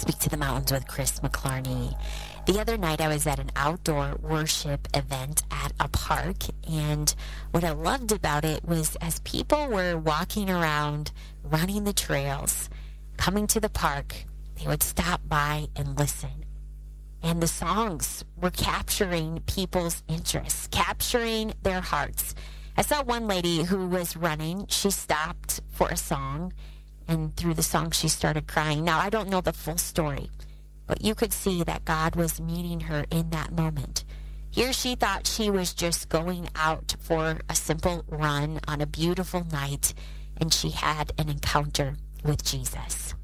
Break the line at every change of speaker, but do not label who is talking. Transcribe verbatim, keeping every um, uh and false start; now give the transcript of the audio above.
Speak to the Mountains with Chris McClarney. The other night I was at an outdoor worship event at a park, and what I loved about it was as people were walking around, running the trails, coming to the park, they would stop by and listen. And the songs were capturing people's interests, capturing their hearts. I saw one lady who was running. She stopped for a song, and through the song she started crying. Now, I don't know the full story, but you could see that God was meeting her in that moment. Here she thought she was just going out for a simple run on a beautiful night, and she had an encounter with Jesus.